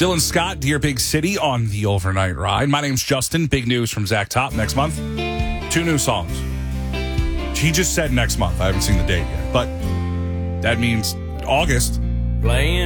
Dylan Scott, Dear Big City on the Overnight Ride. My name's Justin. Big news from Zach Top next month. 2 new songs. He just said next month. I haven't seen the date yet, but that means August. Playing